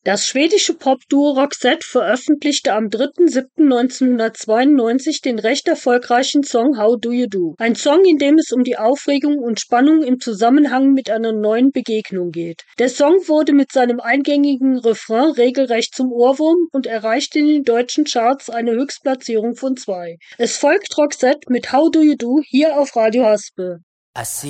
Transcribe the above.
Das schwedische Popduo Roxette veröffentlichte am 3.7.1992 den recht erfolgreichen Song How Do You Do? Ein Song, in dem es um die Aufregung und Spannung im Zusammenhang mit einer neuen Begegnung geht. Der Song wurde mit seinem eingängigen Refrain regelrecht zum Ohrwurm und erreichte in den deutschen Charts eine Höchstplatzierung von 2. Es folgt Roxette mit How Do You Do hier auf Radio Haspe. I see